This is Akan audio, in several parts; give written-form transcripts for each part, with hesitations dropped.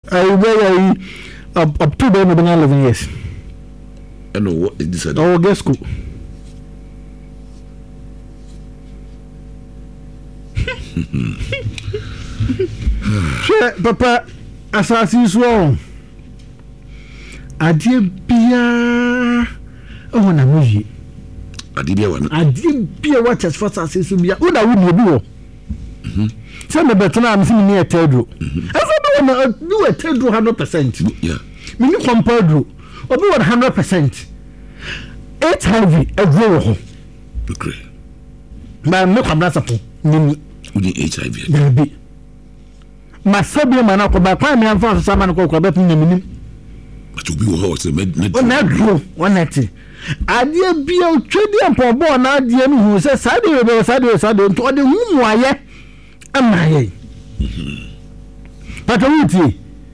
up to them 11 years. I know what is this. Oh, guess school. Sure, Papa, assassin sworn. Adie bia oh na muji. Adie bia what as fast as so bia. Wo da wo ne bi wo. Say me betena am simi near tedro. Everybody wanna do a tedro 100%. Yeah. Me ni compadro. Obi 100%. HIV everywhere ho. Okay. Ma me kwabra sapo. Nini. Udi HIV. Baby. Ma sabi ma na ko ba kwa me amfa so ma na ko ba pin na minim. But you be wo say me na dro wonati. Adie bia otwedi ampobo na adie no hu say sade nto ode hu mu aye amaye. But wuti.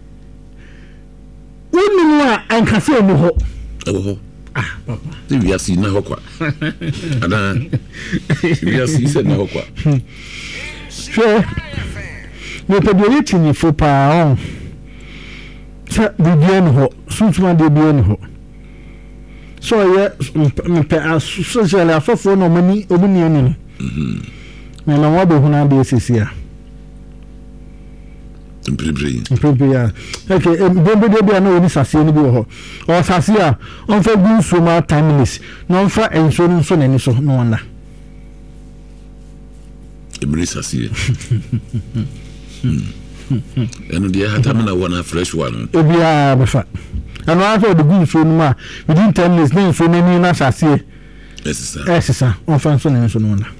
Wonu a ankase mu ho. Ewo. Ah, papa. Ti wi asi na hokwa. Ada. Wi asi se na hokwa. Sure. Me pedori tini fo pa on. Sa bibian ho, sunsuma de bian ho. So ye me pe social asofo no mani obuni ani no. Me na wo be hu na de sisia. Imprebe ya. Okay, bembe de bia na oni sase ni bi ho. O sase a on fa gu suma timeless. No on fa enso nso na ni so no wonder. Emre sase. Eno dia hata me na wona fresh one. Ebia befa. Ano aso de gu so no ma within 10 minutes na so na ni na sase. Yes sir. On fa nso na so no wonder.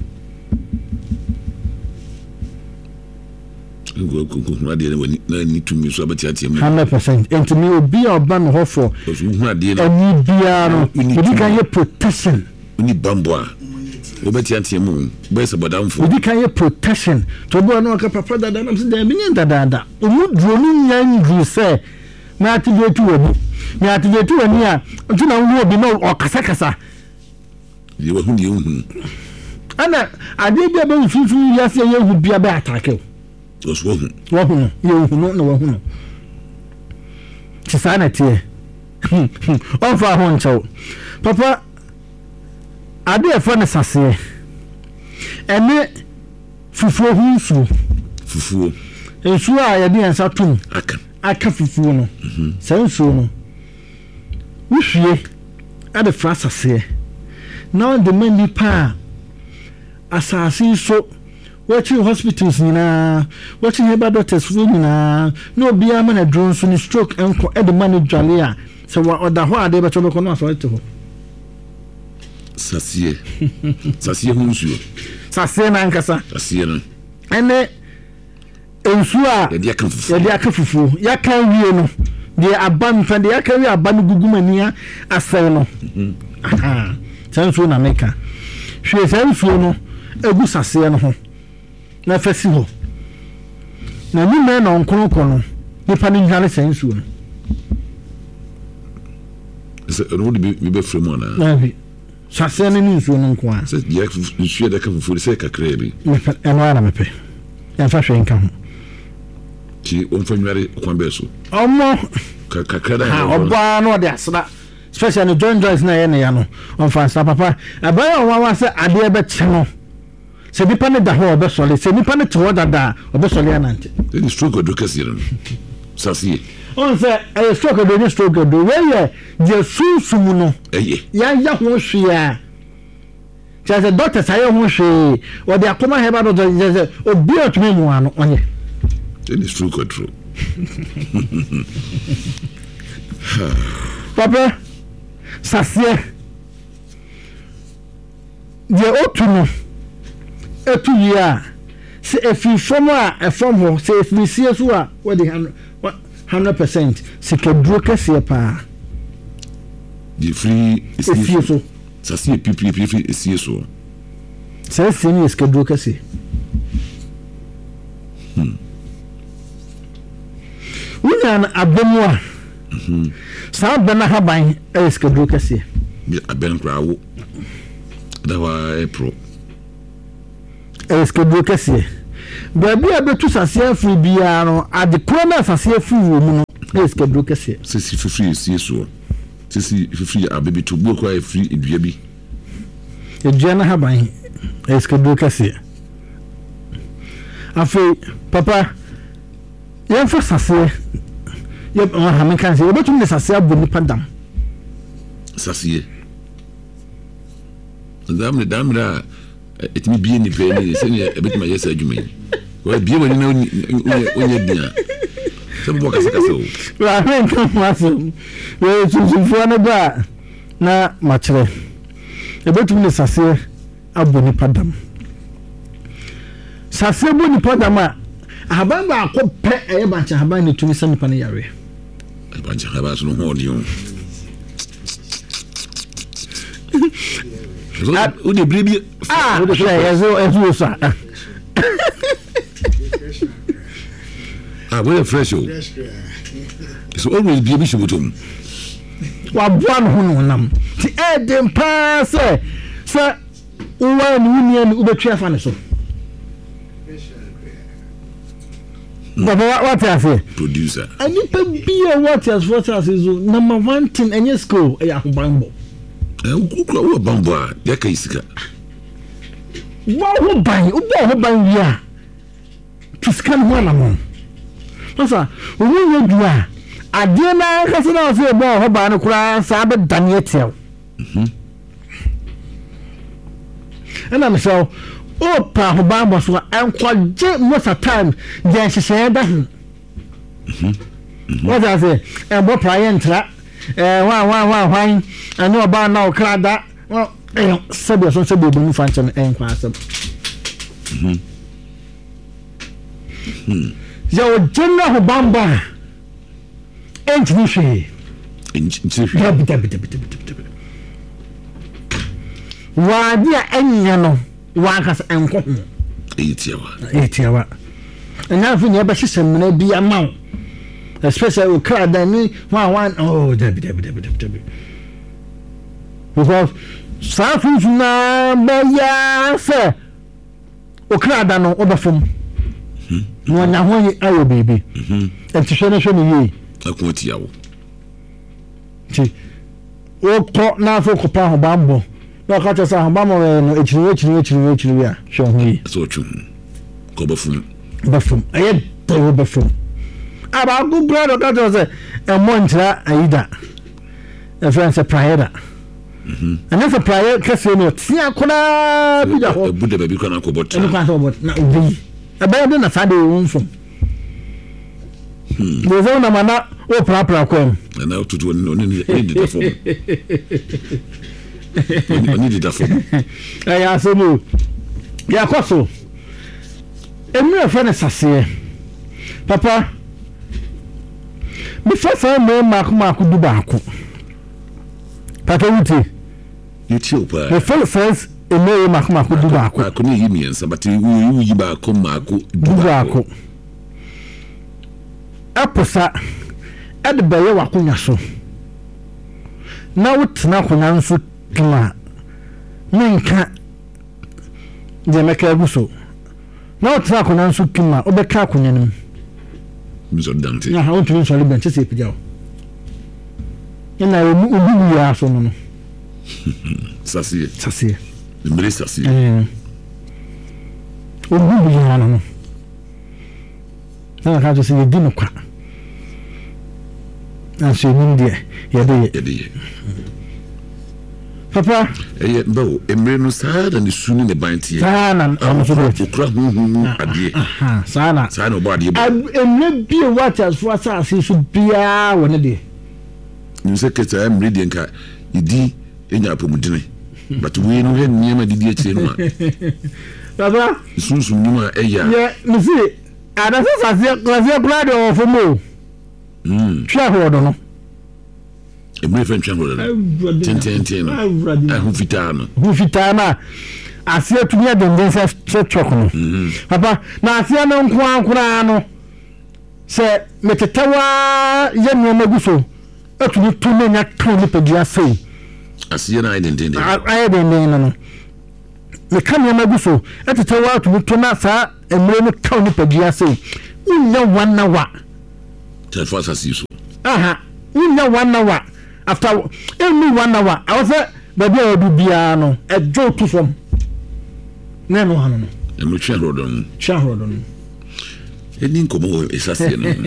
Na need to me so abati atie me 100%. And to me obi oban ho for ade any bia no we can get protection. We need bamboa obati atie mu be se bodamfo we can get protection to bo no ka papa dada na se da bi ni dada omu duro ni nyanju se na activate wani na activate wani a ntu na wo obi no okasa ye wa hu ni hu ana ade bia be nsusu ya se ye hu bia be attack Wohu no na wohu tisana tie on fa ho nchaw papa ade e fa ne sase ene fufuo hunsu fufuo ensu a ye de ensa tum aka fufuo no sansu no wuhwie ade fra sase na de mani pa asase so watching hospitals nina watching herbal doctors nina no bia man a drone so ni stroke enko e de manager a so wa oda ho ade be chono kono aso ete ho sasie hunsu sasie na nkasa sasie no ene ensu a ye dia aka fufu ya kan wie no de aban fa de ya kan wie aban gugumania asai no aha sanso na meka hwe sanso no egu sasie no ho na fasi ho na ni me na onkono nipa ni nhale sensu no se no de be fremo na na bi sase ni nsu no nko a se dia nsu de ka fufu se kakra bi eno ara mepe ya fa hwe nka ho ti on fa nware kwan be so omo kakra da oba no de asra especially John Joyce na ye ne ya no on fa sa papa abaya wa se ade be che no se nipa ne da ho obesole se nipa ne te ho dada obesole anante ni stroke do kasiro sasi on se e stroke do ni stroke do we ye je sunsumu no ya ho hwea se doctor say ho hwe o de akoma heba do je obi otumi mu ano onye ni stroke do papa sasie je otuno etu ya se efi from a from ho se efi sie so a we dey 100% se kedro kase pa di free efi so sasie pipi esie so se sini es kedro kase wuna abemu a sa bana haban es kedro kase aben krawo da wa pro eskedu kese baby abetu sase afu bia no ade kro na sase afu wo mu no Yes, ke bro kese. Sisi fifiri sie so. Sisi fifiri abebi to bo kwa free edua bi. Edua na haban. Yes, ke bro kese. Afi papa yɛn fa sase yɛ ha me kan sɛ obetum ne sase abɔ nipa dam. Sase. Damra etimi bie ni pe ni se ni ebetum ayesa adwuma yi. Wa bie wani na onye dia. Se bo kasa o. Wa men kan maso. We tunfo na ba na machire. Ebetum ne sase abɔ nipa dam. Sase bo nipa dam a ahaban ba akopɛ ɛyɛ banche ahaban ne tumi sɛ nipa ne yare. Banche ahaban so no ho odi o. O de brebi o de ezo sa. We fresh o. So always be bi shobotom. Wa boa no ho no nam. Ti edem pa se uwa ni unia ni ubetwa afa ne so. Baba what I say? Producer. Ani pe bia what I say so number 1 thing any school e ahobambo. Ukura wo bambo a ya kai sika. Wa ho ban, ubo ho ban wi a. Piskan ho na mo. Masa, wo nye dua. Ade na kase na so bo ho ban no kura sa be dane etel. Ana me so o pa ho ban bo so enkwaje most of time je hyehyɛ da ho. What I say? E bo prayer ntra. Why I know about now krada. Well, sabi so sabi bo mu fanchen enkwa asem. Yo jenna ho bamba. Entini hwe. Wa dia enya no wa kasa enko ho. Etiawa. Ena fu ne ba hyehyɛ mena bi amaw. Especially with crowd that me one Debbie. Because South na baya say o crowd no obafom. No nya ho ayo baby. And to show me ye. Akwoti yawo. Ti o ko na fo ko pa ho bambo. No ka tsa ho bambo no echiri ya. Show me. So twum. Ko bafum. Aye to bafum. Aba go brother that was a montra aida. A friend say prayer. And if a prayer kase no tia kona bi da ho. Bude baby kona ko bot. No kan bot na obi. Aba de na sade won fom. They say na mana o pra kwem. Na tutu no ni da fom. Oni di da fom. Ya so no. Ya kwaso. Emre friend sase. Papa before say me maku du baako papa wuti you chill pa the first says e me maku du baako ko ni yimi ensa but you yi baako maku du baako aposa ade baye wakonya so na wutena konya nso tuma menka je meka guso na wutena konya nso tuma obeka konya nim Miso Dante. Ya ha tun so le benche se pija o. Ina obu ya so no. Sasi. Mbre sasi. Obu ya no. Na ka jo se di no kwa. Na so nim de ye de. Papa, bo emre no saa da ne sunu ne bantie. Saa na so de. Okura ade. Saa na obo ade. Emre bi what as for asase so bia woni de. Ni se keta emre de nka idi enya apomudine. But we no he niam adidi akire no a. Papa, sunsun ni ma eya. Ye, mi si ada sase kura de o fomo. Twa ho do no. Emre fen twa ho do no. Ten no. Hu fitana. Asia tumi adenden se chok no. Papa, na asia no nko ankura no. Se metetawa ye no maguso. Atumi tumi nya kan ni pedua sei. Asia na adenden. Adenden no. Me kan ni maguso. Atetawa atumi to na sa emre no kan ni pedua sei. Unya wana wa. Telfa sasi so. aha unya 1 hour after every 1 hour I was baby I do bia no e jo to from na no hanu no e mo twa rodon e din komo esase no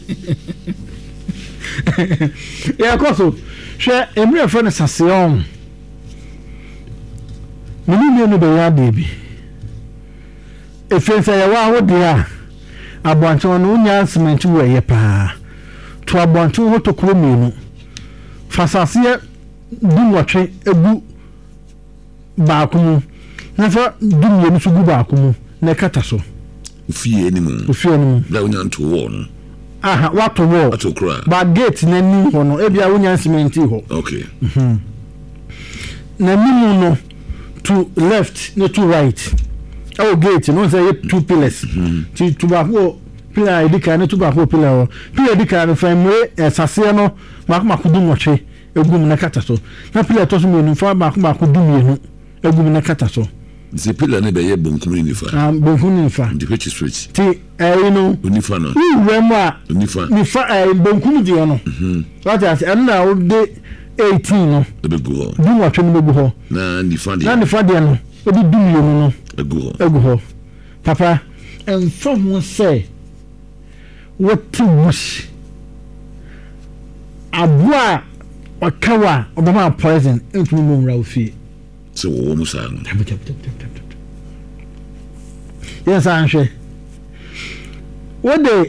ya koso hwe emre fo ne sase on mini no be ya debi efensa ya wa ho dia abwancho no unya cement wo ye pa to abwancho ho to kuro menu fasase dumwotwe egu baakumu na fa dumye no sugu baakumu na kata so ufie ni mu da unya nto wo no aha wato wo ba gate na ni ho no ebia unya cement ho okay na mimu no to left no to right oh gate no say 2 pillars to ba ho pillar edika no to ba ho pillar edika no fa mwe sase no makudumwotwe egum na kata so na pillar to so menu fa makudumye no egum na kata so the pillar ne be ye bonkum ni fa bonkum ni fa the which switch ti you know unifa no wema unifa bonkum di no what as and now de 18 no be go dumwotwe no be go na nifa de no obi dumye no egu ho papa and from say what to wish abua okawa obama poison into mum raufie so wo musa no yes anhwe what the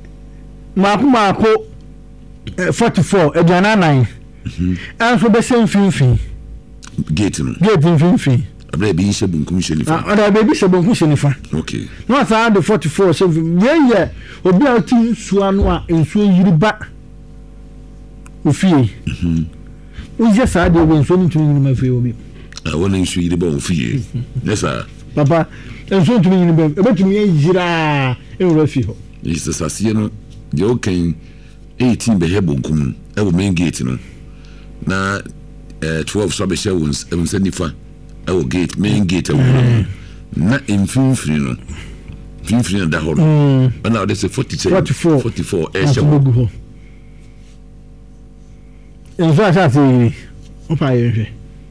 mako 44 eduana 9 and so be same finfin gate finfin abra bi nse bunkum shenifa ada baby se bunkum shenifa okay no sa the 44 so ye obi a ti nsuo no a nsuo yiriba ofie uje sa de we nsuo ntumi nyima afie obi wona nsuo yiriba ofie yes papa nsuo ntumi nyima ebetumi yira ewura afie ho is the sasie no de oken 18 be hebunkum e wo main gate no na 12 so be shawuns e won nifa e gate main gate na infinfri no finfri da ho na they say 44 e shawu in fact I say opa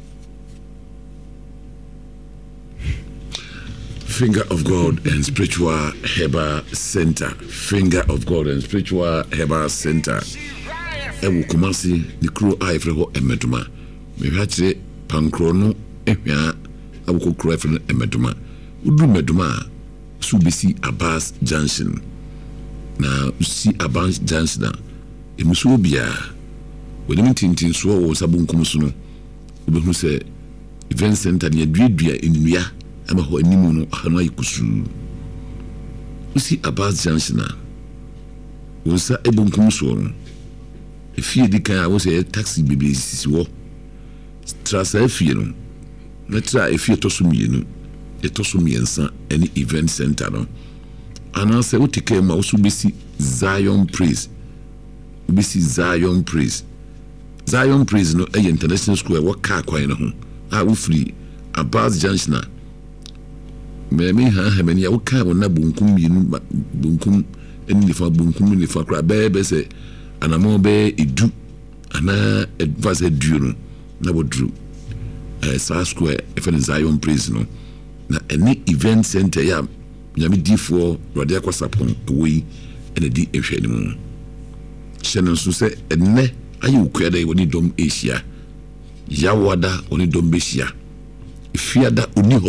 Finger of God and Spiritual Herbal Center. Finger of God and Spiritual Herbal Center. Ewu kumasi ni kuro aifre ho emeduma. Mehachire pankro no ehwa abuko kuro aifre emeduma. Udu meduma subisi Abbas Junction. Na usi Abbas Junction na emusu obia. Wodi mintintin so wo sabunkum so no. Obehu se event center ni aduadua enua ama ho animu no hanu ayikusu. Usi Abbas Junction na wosa ebunkum so no. Efie dikan a wo se taxi bibi sisi wo. Trasa efie no. Na tra efie tosumienu. Etosumiensa any event center no. Ana se utike ma usubisi Zion Praise. Ubisi Zion Praise. Zion Praise no international school e waka kwan no ho. A wo free Abbas Junction. Me ha meni ya waka wona bunkum mienu bunkum enifa bunkum nifa kra be se anamo be edu ana advance edu no na bodru sa school e fe Zion Praise no na any event center ya nyame difo rode akwasapon ewi ene di ehwe ni mu chene so se enne ayi ukuyada woni dom Asia yawada woni dom besia ifiada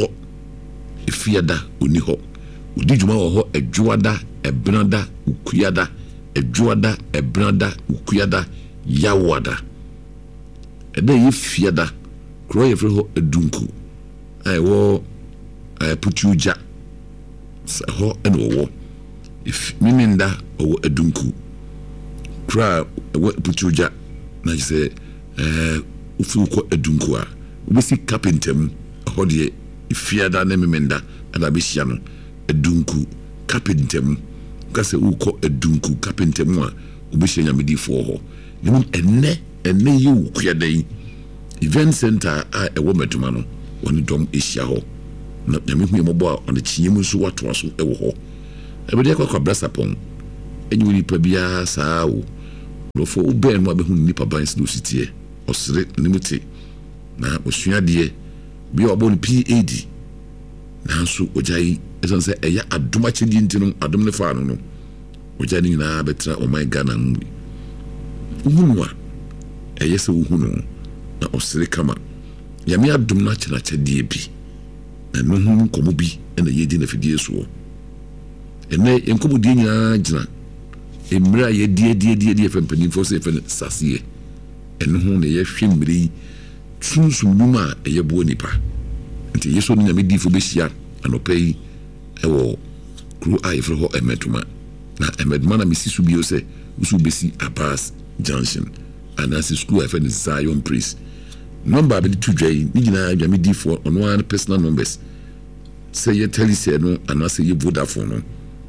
oni ho udi juma wo ho adwada ebranda ukuyada adwada ebranda ukuyada yawada ede yifiada kro yefre ho edunku ai wo putuja ho eno wo if mininda o edunku kra wo putuja na se ufu ko edunku a obesi carpentem ho de ifiada na memenda ada behia no edunku carpentem kase uko edunku carpentem a obehia nyamedifo ho nim enne yi ukuyada yi event center a ewo meduma no woni dom ehia ho na nyame hu yemo bo on the chinyemu so wato so ewo ho ebede kwa brasapon enyi ni pa bia saa wo for ube no abehu nipa banks do sitie osire nimuti na osua de bi obon PAD na so ojai esanse eya adoma chedi ntino adom ne fa no ojai ni na betra o my Ghana mu uhunu a eyese uhunu na osire kama ya me adom na chena chedi bi na no hu komo bi na yedi na fidie so ene enkomo die nyina gina emra ye die fempani for se fen sasiye eno hu ne ye hwemmiri sunsun numa eye bo nipa nti yeso ni nyame difo besia anopai ewo kru aifro ho emetuma na emeduma na misisu bio se usu besi Abbas Junction anasi school afen Zion Praise number be tudwai ni gina nyame difo ono an personal numbers say ye tell say no anase ye Vodafone no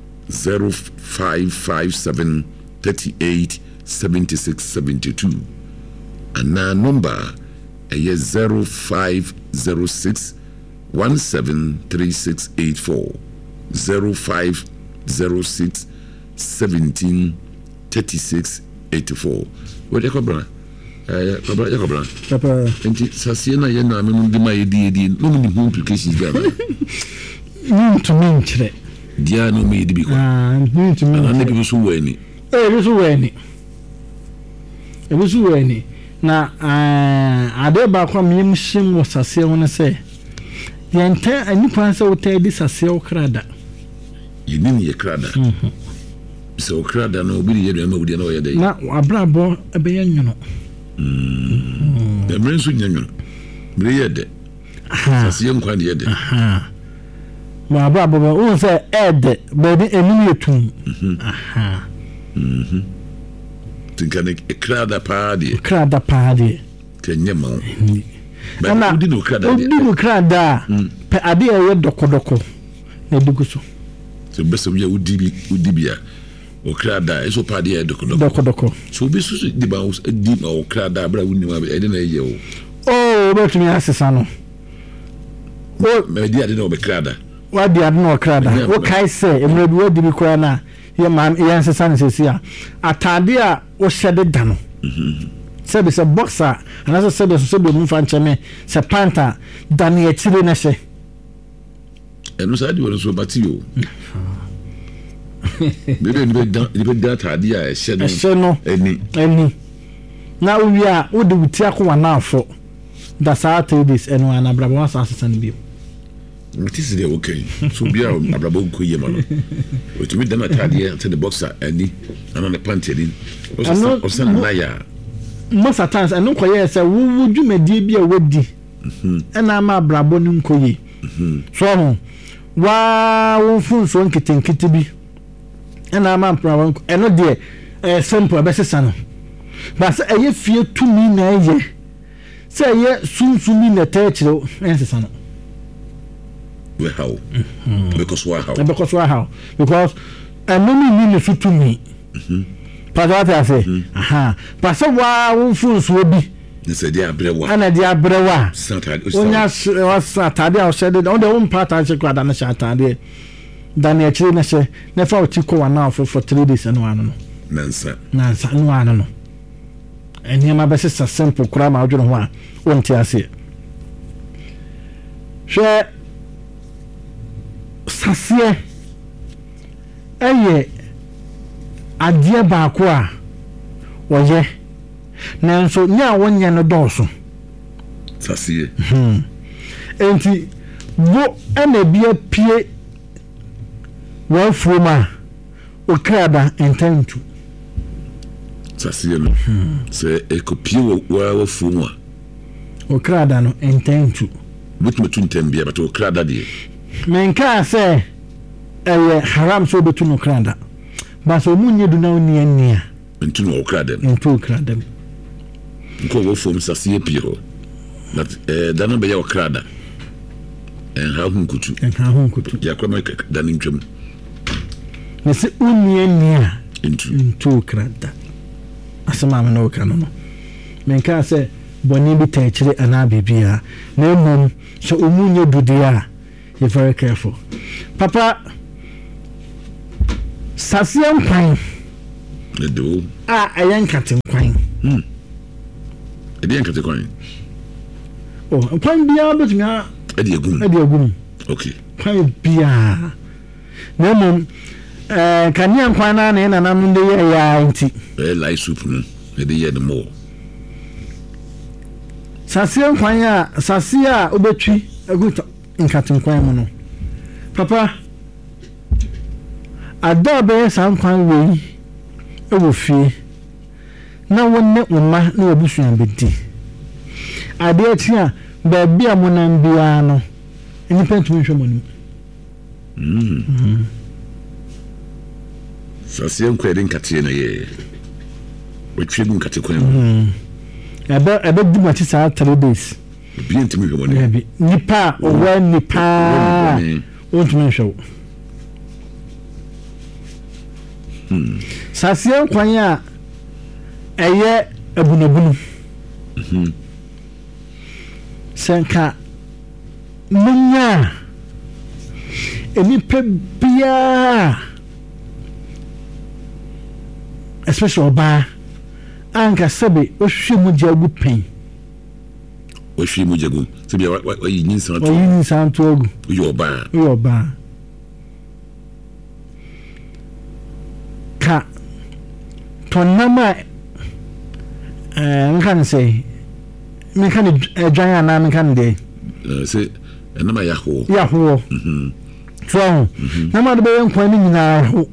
0557 38 76 72 and now number a 0506 173684 0506 17 36 84 what yakobra yakobra papa enti sasie na ye na me no de ma ye di no mu ni implications be to me nchire dia no me di bi ko to me na bi so wani bi so wani na ade ba kwa me mshim wo sasie ho ne se yenta anipa se wo tadi sasie wo krada yini ye krada so krada no obi ye ma wudi na wo ye dai na abrabo ebe ye nyono de mrensu nyanyo mre ye de sasie nkwa de ye de ma abrabo be wo se ede be ni enu yetum tinkane krada paadi kenyema ba udi no krada pe ade ye dokodoko na duguso so beso ye udi bia o krada eso paadi ye dokodoko so beso di ba di ma o krada bra wuni ma e de na ye o betumi asesa no me di ade no be krada wa di ade no krada wo kai se emre bi wodi bi kwa na ye man ye nsesa ne sesia atade a wo hyede da no sebe se boxer anaso sebe so sebe mu fa ncheme se panta da ne etire na hye eno sa di wo so batio bebe ni be da atade a hye no eni na wi a wo de wuti akwa na afo da sa atadis eno ana brabo wa sa asesa ne bi This is okay. So be our abrabo ko yema no. O timi dama tade ante the boxer ani ana ne pantedin. O sa na ya. Most of times anu koye say wo dwumadi bi a wodi. Ena ma abrabo ni nkoye. So ho wa wo funso nkitenkite bi. Ena ma abrabo eno de simple abesesa no. Ba say eye fie tumi na ye. Say ye sunsumi na tachiro ensesa no. How? Because why how? Because many mean to me. But what I say, but so why fools will be? They said, dear Brewa, and a dear Brewa. Saturday was Saturday, I said it on the own part. I said, God, and a Saturday. Then the children say, never to go now for 3 days and one. Nansa, no one. And here my best is a simple crime out of one. Won't I say? Sure. Sasie eye adie baako a woye nanso nya wonya no dɔɔso sasie enti wo ena bia pie wo froma o krada ententu sasie no se ekopie wo froma o krada no ententu bitmetu ntembia but o krada de menka se haram so betu no krada ba so munye du na oni ania entu no krada nko wo fom sasie piro but dano be ya krada ha hunkutu ya kwa dano ntwam na se oni ania entu krada asema me no kanu no menka se boni bi tachire ana bibia na mum so omunye dudia. You're very careful. Papa, Sasian Pine, do ayan katin kwan edian katin kwan kwan bia betuma ediagum okay kwan bia na mum kanian kwan na nanam de ya nti lai soup no de ye the more sasian kwan ya sasia obetwi aguto nkatin kwan mu no papa adobe san kwan we ewo fie na wonne umma na obusuan bedi ade atia ba bia monam bia no eni pentu nhwe monim sasian kwan de nkatie na ye wetwe gu nkate kwan ebe di mati sa 3 days bi ntimi hwe monim nipa owa nipa ontumi nhwe sasian kwan ya eye abunabunu senka munya enipa bia especially oba anka sabe ohwe mu jagu pen ohwe mu jagu sabe wa yin san to ogu yo ba ka tonama nkan say me kan dwan na me kan de say enama yaho so na ma de be nkwan ni nyina ho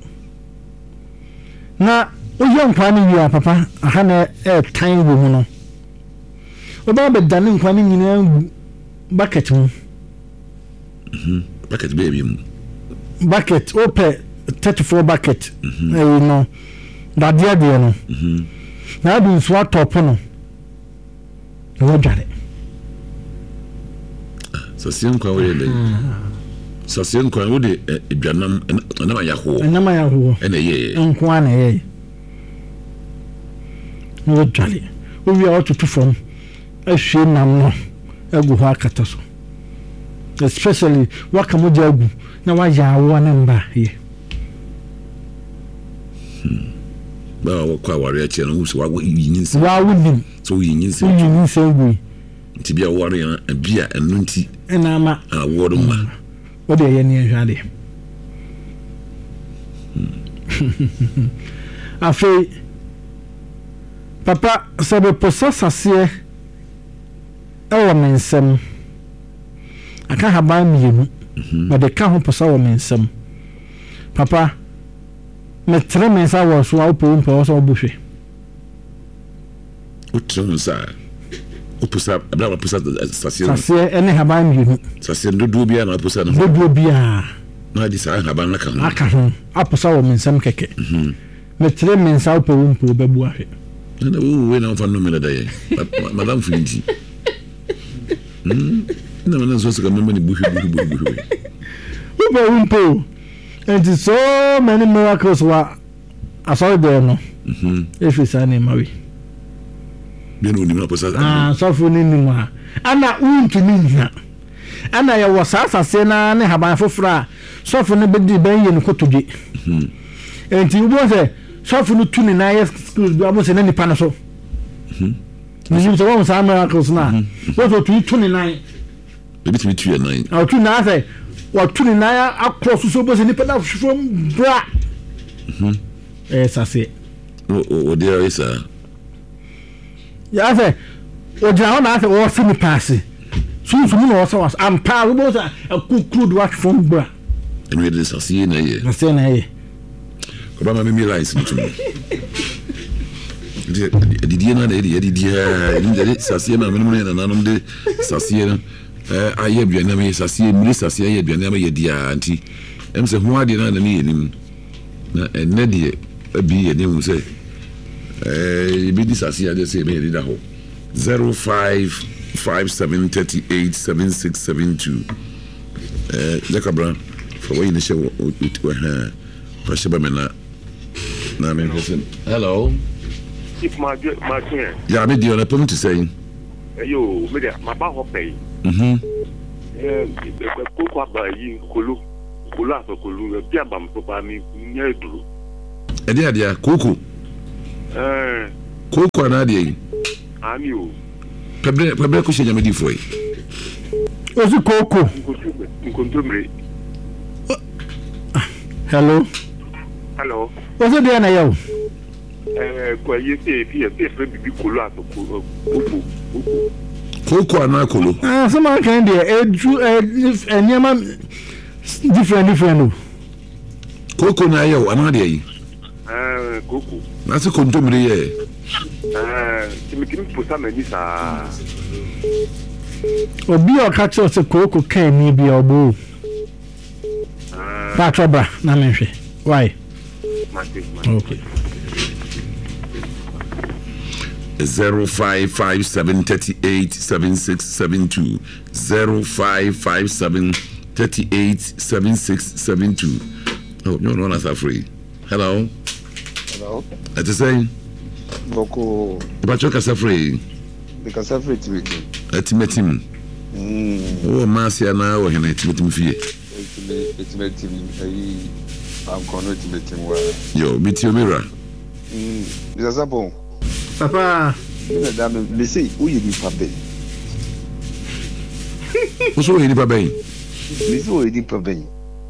na oye nkwan ni ya papa aha na time wo mu no oba be dane nkwan ni nyina bucket mu bucket baby mu bucket ope 34 bucket you know that dia no na do so top no no jare sasian kwa we le sasian kwa we de edwanam na ya ho ena ye nkwa na ye no jare o wi otutu fom ahwe nam no agu ho akata so especially wakamu jagu na wa ya wo na mba ye ba kwa wari ache no so wa yinse wa wunim so yinse gui nti bia wari na bia enu nti na ma awodo ma o de ye ni ehwade afi papa sabe possessa se ewo mensem aka haba mienu ba de ka ho possa wo mensem papa metre mensa wo so awo po so obuhwe utrunsa opusa abla opusa sasie ene haba mienu sasie ndodo bia na opusa no ndodo bia na di sa haba na aka ho aposa wo mensem keke metre mensa wo po bebu ahwe na we na fa no me da ye madam Finji na mana so se ka memani buhwe umpo and so many miracles were I saw there no if it's any mawi bien oni na posa so for ni ma ana untumi nya ana ya wasasa se na ne haban fofra so for ne bedi ban ye ne kotodwe and you go say so for no tuni na yes schools do amo se na nipa no so ni so won sa miracles na what to tuni na ebi timi tu ya 9 au tu na say what tuni na across so bo se nipa na from bra ça c'est o dia isa ya say o dia na say o se ni pass sunsun na o say was am pa we bo say kukuru do what from bra and we dey say na ye ko ba ma me rice ntu didi na didi sasie ma menum na nanom de sasie no aye aduane ma sasie miri sasie aye aduane ma ye dia anti em se ho ade na me yenim na enne de abi ye dem se bi di sasie ade se me ye da ho 0557387672 Zakabra for what you say for Shabamena na me person hello if my yeah me dey on a point to say yo me dey my ba ho pay ko kwa ba yi kolo aso kolo bi aba mpo ba mi nya eduro ade koko Koko na de. Ami o. Pebre ko shenya medi foi. Osi koko. Nkontomre. Hello. Hello. Osi de na yo. Kwa yesi fi bibi kolo ato Koko na kolo. Some kind there enyama different no. Koko na yo ana de yi. Koko. Na se kontomre ye. Kimi posa mani sa. Obi o catch us koko kan ni bi obo. Patrobra na menhwe. Why? Okay. 0557387672 0557387672. Oh, you know that's free. Hello. At the same. Boko. But you can free. Because free to it. At meeting. Oh, Marcia now and it's meeting fee. It's meeting. I'm going to meet him. Yo, meet your mirror. This is Papa, me say, who you need for pay? What's wrong with Papa? Me say, who you need for pay?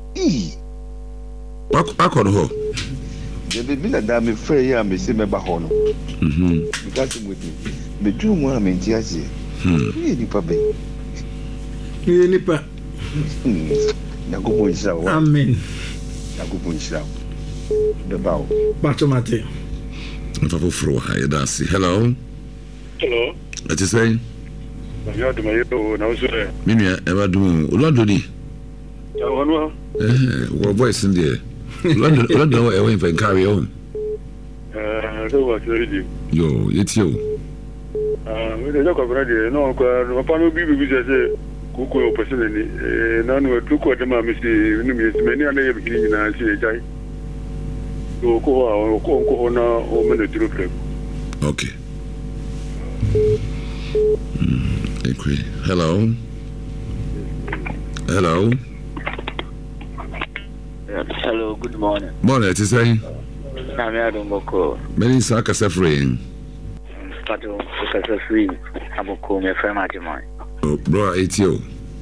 Back on her. The baby that me free here, me say me back on. Because with me, me do more me just here. Who you need for pay? you need pa. Na go point show. Amen. Na go point show. The bow. Batomate. Papa Fro, hi, that's hello. Hello. What you say? Ya de mayo na uso. Minia, ever do London. Ya wonu. What voice in there? London, away and carry on. So what you Yo, it's you. We don't go ready. No, papa no be say kuko personally. Na no tu ko de ma mi si many and you begin na see jai. Okay. Okay. Hello. Hello. Hello, good morning. Morning, to say. I'm here to Boko. Many Saka suffering. Pato, because of free. I'm a cool, my friend, my Oh, bro, it's you.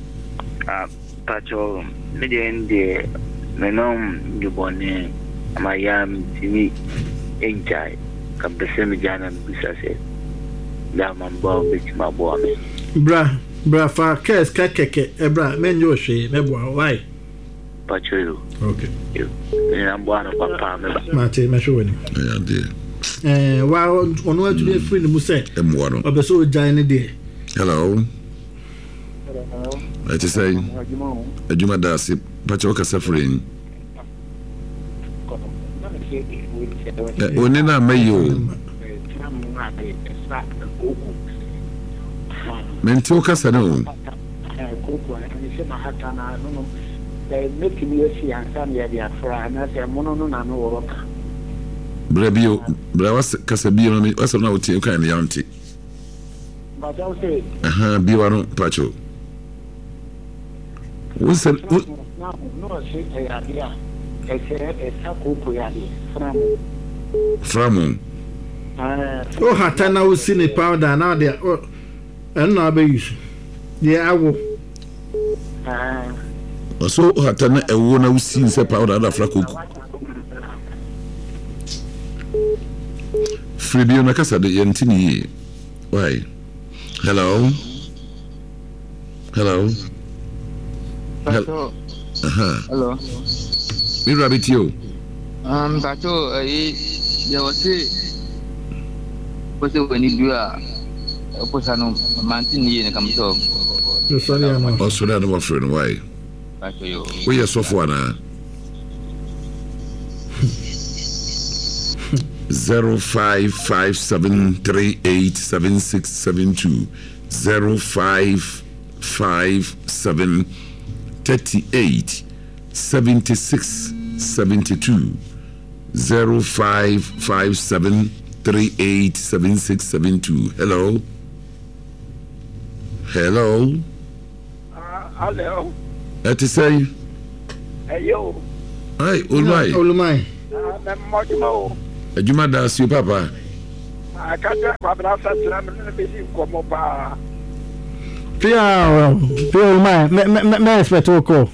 Pato, the Menom, you born in. My yam TV enjoy come the same jana bisase la mambo bit my boy Bra fa kes keke bra menyo hwe mebo why pacho okay you na bwana papa me mate mashoni Yeah, dear. wa onu atu be free ni mu say M1. obeso ojai ne de Hello. What you say? Ajuma dasi pacho ka suffering. Oni na mayo. Menti o kasa no. Brabio, brawas kasa bio no wasa na uti kan ya unti. Aha, bio no pacho. Wasa no say ya Framu. Oh, hatana we see the powder now there. Oh, and now be use. Yeah, I will. So hatana e wo na usi nse powder da frakoku. Fribio na kasa de yentini. Why? Hello. Hello. Hello. Hello. Me rabbit you. Pacho, there was when you do a Posano mountain in a camso. No, sorry, I'm not. Also, that my friend, why? Pacho, We are so far now. 0557387672 0557387672 0557387672. Hello. Hello. Hello. That is say. Hey yo. Hi, Olumai. Olumai. Mojimo. Ajuma das you papa. Akata kwa brasa slam na besi komo pa. Pia me expect oko.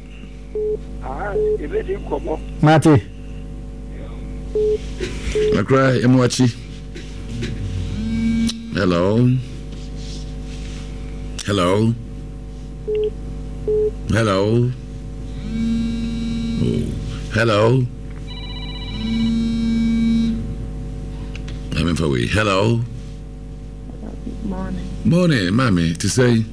Besi komo. Mate. Akra emwachi. Hello. Hello. Hello. Oh. Hello. I'm in for we. Hello. Morning, mommy. To say.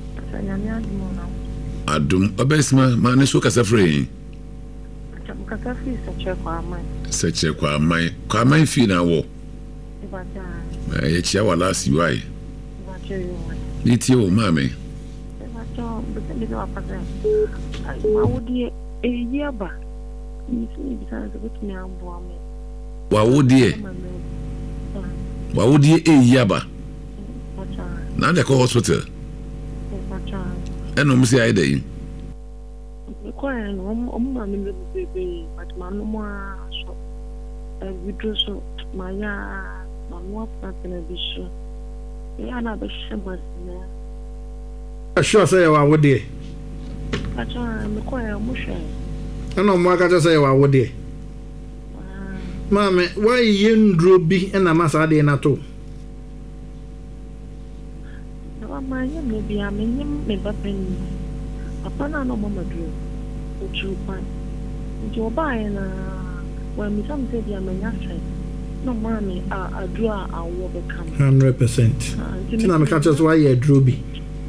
Adum obesma man so kasa free. Kasa free seche kwa mai fi na wo. Ye chia wala si wai. Ni ti o mommy. Wa wodi yaba. Na de ko hospital. Eno msi ai dey. Ko en ma mi be but ma no mo so. We do so maya ma no pa na bi so. Ya na be shema na. Sure say wa wodi. Acha me ko ya mo hwe. Eno mo aka say wa wodi. Mame, why yendro bi na masa de na to? Ma ye me bi a me ba pen. Papa na no mama do. Ochu pan. Nti oba ye na wa mi sam se bi a manya sai. No mama adu a awo be kam. 100%. Tina me catch us why ye dro bi.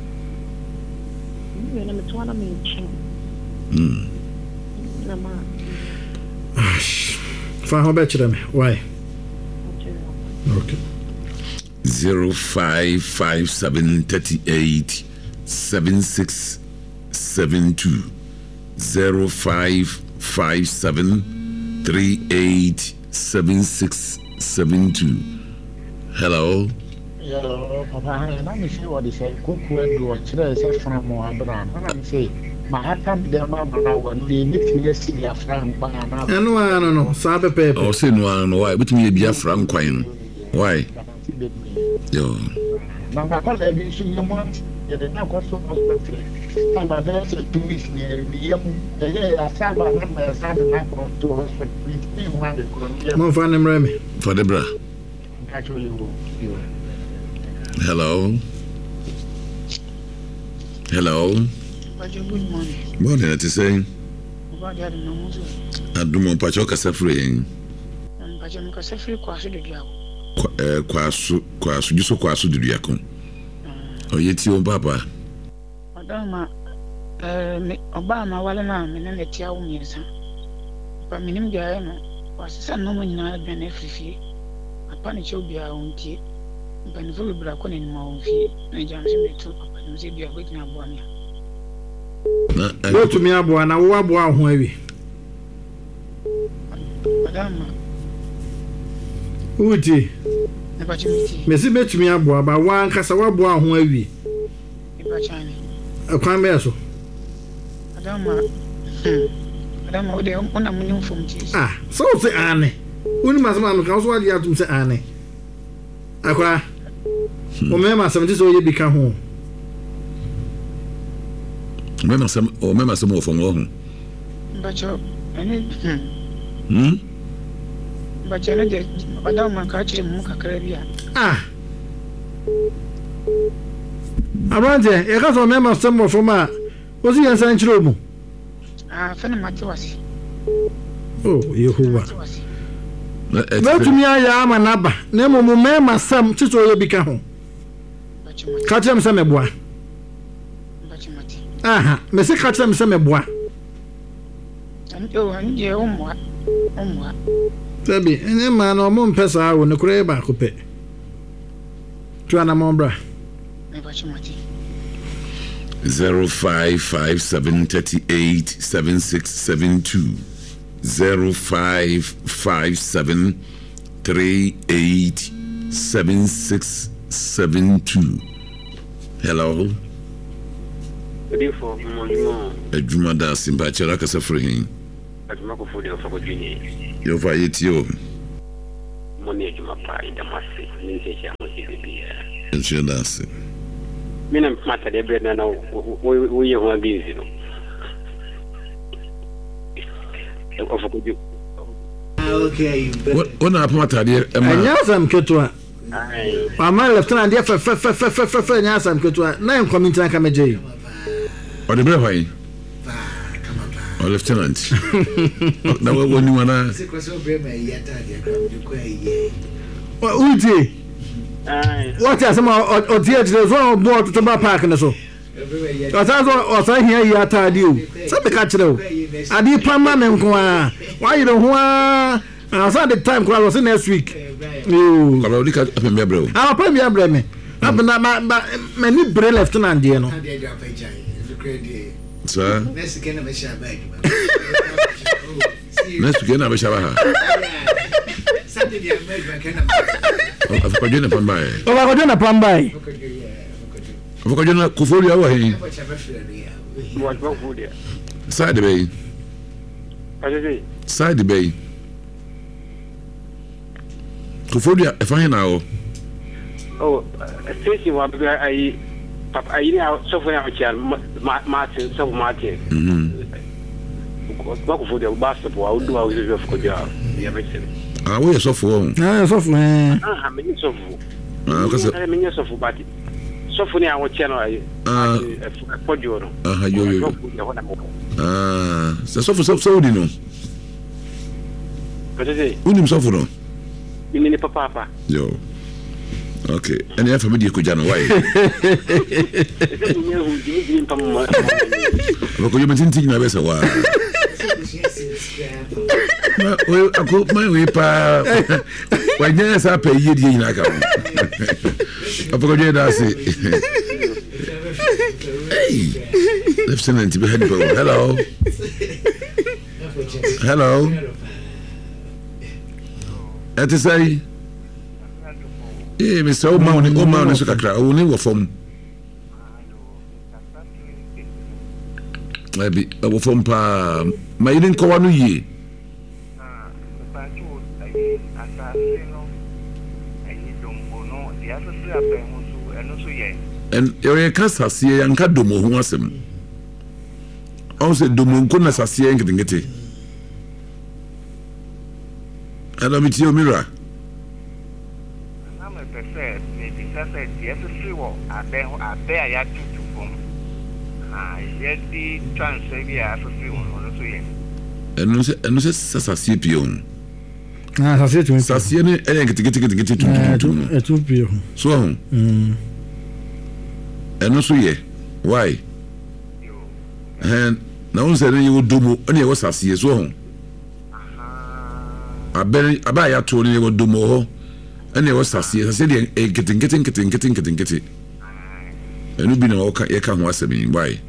Me na me to na me chi. Na ma. Fa ho be chere me. Why? Okay. 0557387672 0557387672. Hello. Hello, Papa. Let me see what he said. Cook do a chase from Abraham. Let me say, my husband, the mama, when they meet me, see their friend banana. And no, Sabe Pepe. Oh, say no, why? But me be a frank coin. Why? Yo. Now, call every single month. You did not go so much. I'm a very 2 weeks near the young. I said, I'm not to hospital. Mo fan them Remy. For the bra. Actually, you. Hello. Hello. Good morning. Morning, to say. Adumo pacho kasa free. Pacho kasa free kwa so de kwasu juso kwasu dudu yakon. Oyeti o baba. Odama me obama wale na me na tia wo miesa. Pa minim gae no wasisa no mo nyina adwane frifie. Apa ne chobia ontie. Pa ne fulu bra ko ne ma onfie. Na jamse metu papa ne se bia gwetina abo ania. Go to me abo na wo abo ho awi. Odama Uti. Mesi betumi abo aba wan kasa wabo ho awi. Ibachani. Akwan be so. Adama ode ona munyu fom ti. So say ane. Uni masama no kan so ade atum say ane. Akwa. O me masama ti so ye bi ka ho. Me masama o fom wo ho. Bacho ene Bacho na je Adama ka chire mu kakra bia. Abante, e ka so me masama fom a o si yansan chiro mu. Fena matiwasi. Oh, Yehovah. Na tumi aya ama naba. Na mo me masam ti so ye bi ka ho. Ka chem se meboa. Me se ka chem se meboa. Anje omwa. Sabi, ene ma no mo mpesa wo ne kure ba ko pe. Tu ana mo bra. 0557387672 0557387672. Hello. Ejuma da simba chera kasa free. Ajuma ko fodi of ko jini. Yo fa yetio. Mon ne adwuma pa idamase ne nse mo se bia nse dase mina mata de bre na wo ye ho busy no okay ona apamata de anya sam ketwa mama lieutenant de fe nya sam ketwa na community na kameje o de bre hwan o lieutenant na wo ni wana se ko so bre ma yata de kwa ye uti what is some o tie de so bo to ba park na so o sa hia yata de o se be ka kire o adi pama me nko a why you know I saw the time I was in next week. You come on, look at me, bro. I'll pay me, bro. Me, many bre left on the no. Sir, next weekend I shall back. Next weekend I shall have. Saturday I made my kind of. I've got you a pambai. Oh, I got you a pambai. I've got you a kufuria away. What would you? Side the bay. Side the bay. Kufuria, if I know. Oh, Stacy, what I know so for Martin, so Martin. What for the basketball? I would do our usual for job. Ah, we are so for. Ah, so for. Ah, I'm so for. Because I'm so for, but so for our channel. For you. So for so you know. What is it? Who so for no? You mean papa? Yo. Okay. And you family ko jano why? Ko you mentin na besa wa. Well, I go my way pa. Why na sa pay yi di na ka. Apo ko je da si. Hey. Lieutenant be head go. Hello. Hello. That is say Mr. Oman so kakra o ni wo fom maybe wo fom pa ma yin ko wanu yi and you can sasiye yanka domo ho asem o se domo ko na sasiye ngete hello mi tio mira and sasiye pion sasiye tu sasiye ne ngete tu pion so and so ye why and na on say you domo and you sasiye so abaya to ne wo domo ho ene wo sase de getting enu bi na wo ka ye ka ho asemi why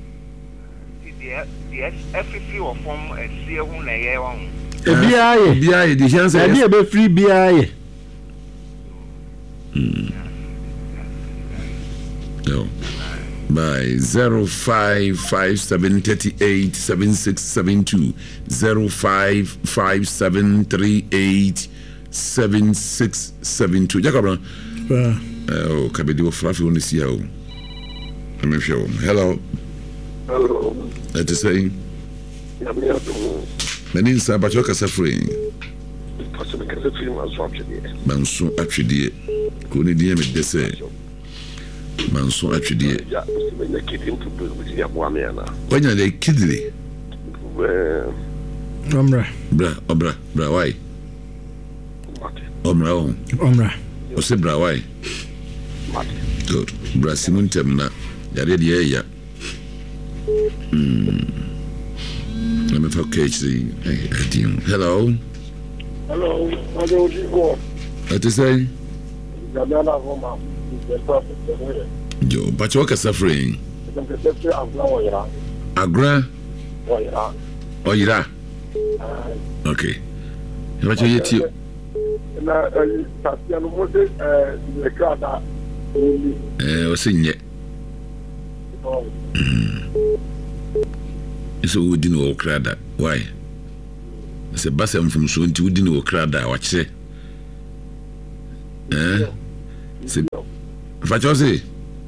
every or form a see hu na ye won bia the chance e be free bia no by 0557387672 0557387672 Jacob oh kabedi wo flafi woni sia o I'm sure hello let us say many sa ba choka safring possible ka film as watching manso atwedie ko ne die me dese manso atwedie ya me kidin to be with ya bo amena kwanya de kidiri Omra why Omra o se bra why good bra simun temna ya de ya let me for cage hello how do you go what to say Gabana Roma yo but you are suffering agra oyira okay what you eat na Tatiana Mose le kada o sinye so we didn't work crowd why it's a basem from so into didn't work crowd wa kire Facho say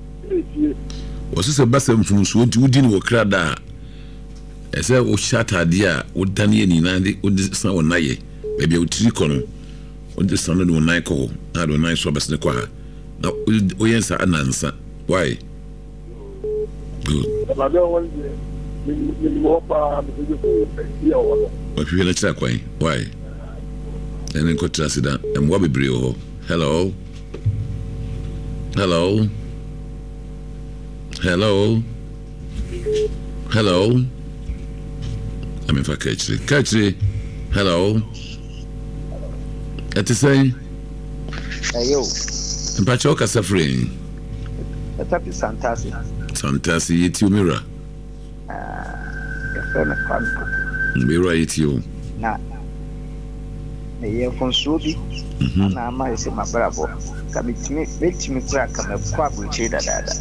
se basa mfunso nti wudi ni wokra da ese wo shata dia wo dane ni na wo san wo naye bebia wo tiri kono wo de san no nai ko na do nai so basa ne kwa na wo yensa anansa why good what you let that kwai why and then go to sida and what be brio hello hello hello hello I mean for catchy hello at say ayo mpacho ka suffering tapi santasi yeti umira fena kan mira yeti na ye fonsobi na ama ese mabrabo kamitimi betimi kura kama kwa buche dada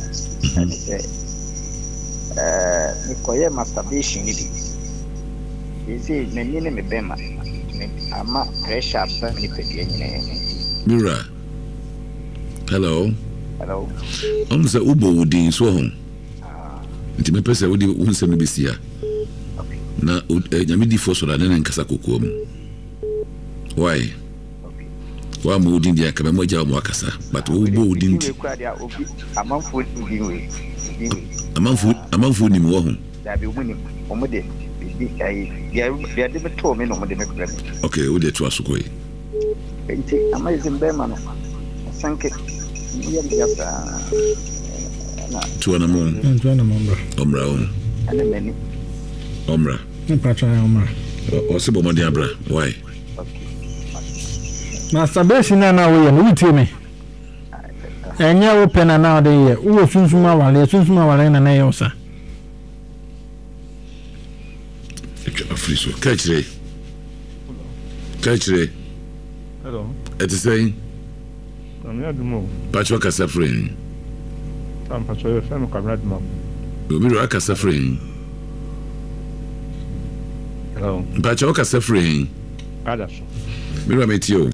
ni koye masturbation ni isi menine mebema ama pressure ba ni pedi nyine mira hello Onza ubo wudi so hon. Nti me pese wudi unse me bisia. Na nyame di fo so da na nkasa kokoam. Why? Wa mo wudi dia ka me mo ja mo akasa, but ubo wudi nti. Amanfu ni mo hon. Da bi mu ni omo de bi ai ya de beto me no mo de me problem. Okay, wo de to asukoi. Nti amazing be man. Sanke Tuana mon. Omra on. Anemeni. Omra. Mpacha omra. Osibo mo dia bra. Why? Masturbation na we no wuti me. Enya wo pena na de ye. Wo sunsuma wale na ye osa. Afriso. Kachre. Hello. It is saying Pacho ka suffering. Pacho yo fam kamrad mo. Miro ka suffering. Hello. Pacho ka suffering. Adaso. Miro metio.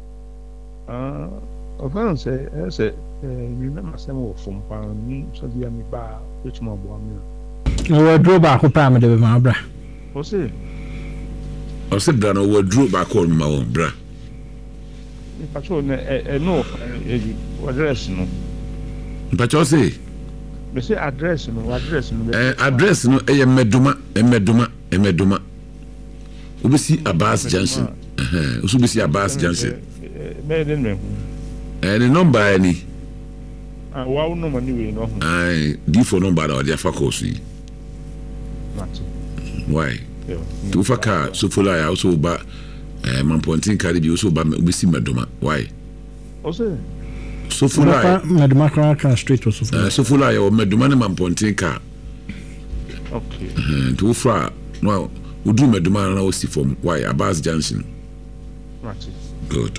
Ofan say mi na masem wo fom pa ni so dia mi ba etuma bo ami. No wardrobe ba ko pa me de ma bra. O se bra no wardrobe ba ko ma wo bra. Pacho no address no. Pacho say. Me say address no. Address no e meduma. Obisi Abbas Johnson. Obisi Abbas Johnson. Me den me. The number any. Wa no money we no. Di for number or dia fakosi. Why? Tu faka so follow ya also ba Mampontin carry bi also ba obisi meduma. Why? Also so fulai meduma kan street was so fulai o meduma ne Mampontin car. Okay. Tu fra no udu meduma na osi from why Abbas Junction. Right. Good.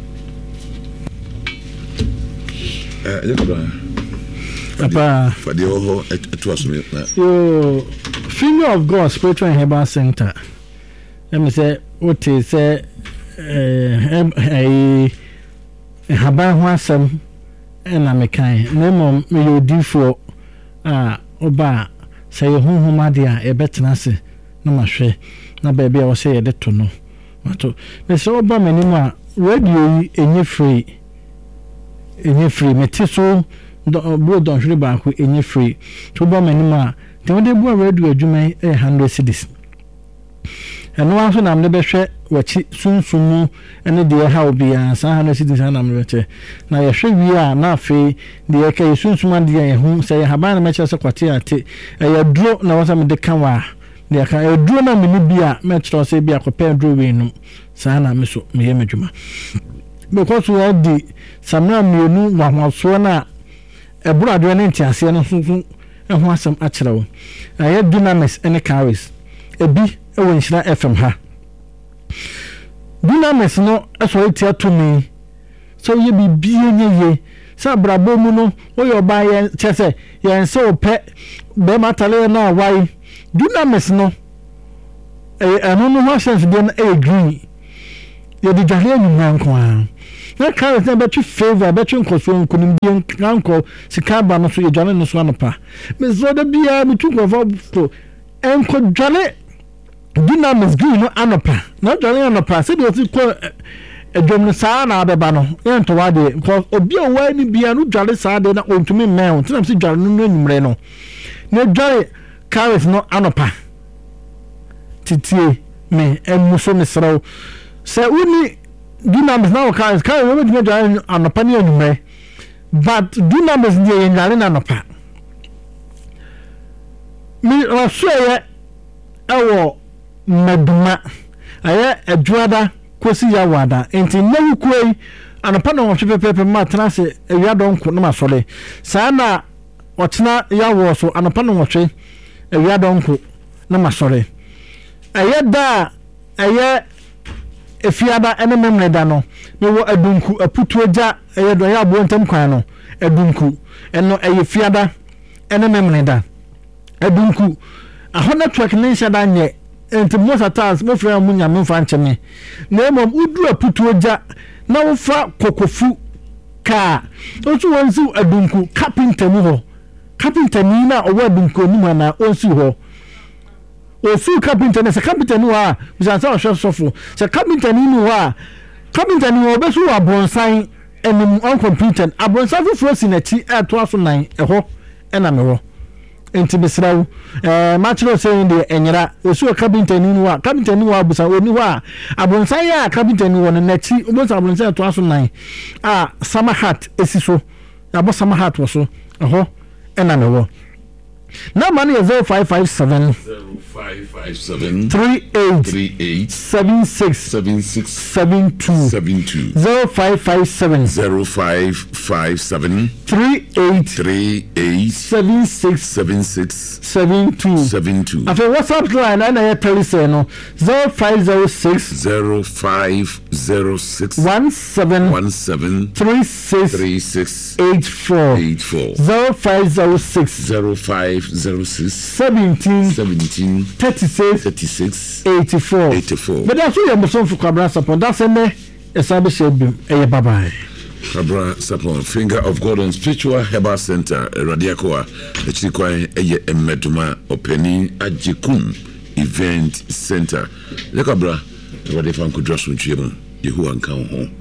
Papa for the oho etu asumi na yo Finger of God Spiritual and Herbal Center. Let me say what is say haba ho asem na mekan nemo me yodi for oba say honhom ade a ebetena se na mahwe na ba bia wo say ye de to no mato me say oba manim a radio enye free meti so bo don hwere ba ko enye free to oba manim a de wo de bo radio adwuma 100 cedis eno aso na me be hwe wachi sunsumu ene de ha obi an san 100 cedis na me beche na ye hwe wi a na afi de ka sunsumu de ye hu say haba na meche se kwate ate ye duro na wasa me de kan wa de ka ye duro na me ni bia me tro se bia ko pe duro we nu san na me so me ye madwuma because we had the samra mienu wa hwaso na ebura de ne ntiase no sunsun ho asem a kire wo aye dynamis ene carries ebi ewo nhyira FM ha dynamis no eso etia to me so ye bibie nyeye sa brabo mu no wo yo ba ye chese ye nse ope be matale na wai dynamis no eno no ho sense de na green ye di dwale nyum nko a na carrot na betwe favor betwe nkoso nkunimbi nkanko sikaba no so yedwane no so anopa me zo da bia me tu ko enko dwane dynamics green no anopa na dwane anopa se de ko edwom saa na abeba no ento wade because obi owa ni bia no dwane saa de na ontumi men tinam se dwane no nyumre no na dwane carrot no anopa titie me emuso me sraw se uni dynamics now carrot we be dwane anopa ni nyumre but dynamics die yenale na anopa mi rasoye ewo meduma aye adwada kosi ya wada enti newu kwei anapa na wohwe pepepe ma tena se ewia donko na masole saa na otena ya wo so anapa na wohwe ewia donko na masole aye da aye efiada ene memne da no me wo adunku aputuoja aye do ya abontem kwan no adunku eno aye fiada ene memne da adunku ahona track nensha da nye enti most times mo fra mu nyame mfa ncheme na emom udu aputuoja na wo fra kokofu ka otu wonsu adunku carpenter mu ho carpenter ni na owo adunku ni ma na onsu ho osu carpenter na se carpenter ni wa bisansa ohwesofo se carpenter ni wa carpenter ni obesu wa bronsan enim on computer abronsan fufuro sinachi ato aso nan eho ena me ho enti besrawo matro saying the enyera osu carpenter ni wa busa oni wa abronsan ya carpenter ni won nachi obosa abronsan to aso nan summer hat esiso abo summer hat wo so eho ena me ho na money is 0557 38 76 72 0557 38 76 72 after WhatsApp line and I tell you no 0506 17 36 84 0506 17 36 84 but that's why I'm so for Cabra Sapon that's a establishment bye bye Cabra Sapon Finger of God on Spiritual Herbal Center Radiakoa echikwan eye emeduma openi ajikum event center le Cabra Radiafan kudra so ntwem Yehu anka ho